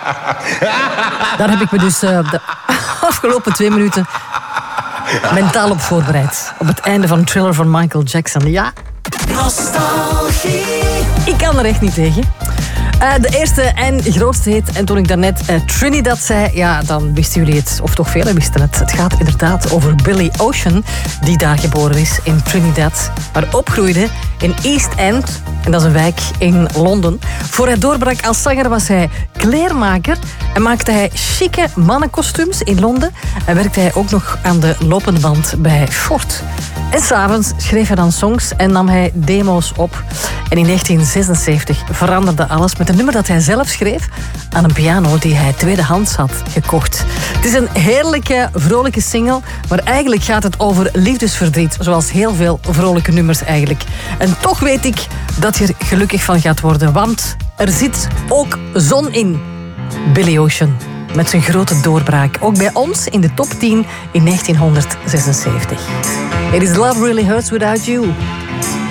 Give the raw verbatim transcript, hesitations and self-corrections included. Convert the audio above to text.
Daar heb ik me dus uh, de afgelopen twee minuten mentaal op voorbereid. Op het einde van Thriller van Michael Jackson. Ja. Nostalgie. Ik kan er echt niet tegen. Uh, de eerste en grootste hit. En toen ik daarnet uh, Trinidad zei, ja, dan wisten jullie het. Of toch velen wisten het. Het gaat inderdaad over Billy Ocean, die daar geboren is in Trinidad, maar opgroeide in East End. En dat is een wijk in Londen. Voor hij doorbrak als zanger was hij kleermaker en maakte hij chique mannenkostuums in Londen. En werkte hij ook nog aan de lopende band bij Ford. En s'avonds schreef hij dan songs en nam hij demo's op. En in negentien zesenzeventig veranderde alles met een nummer dat hij zelf schreef aan een piano die hij tweedehands had gekocht. Het is een heerlijke, vrolijke single, maar eigenlijk gaat het over liefdesverdriet, zoals heel veel vrolijke nummers eigenlijk. En toch weet ik dat je er gelukkig van gaat worden, want er zit ook zon in. Billy Ocean, met zijn grote doorbraak. Ook bij ons in de top tien in negentien zesenzeventig. It is Love Really Hurts Without You.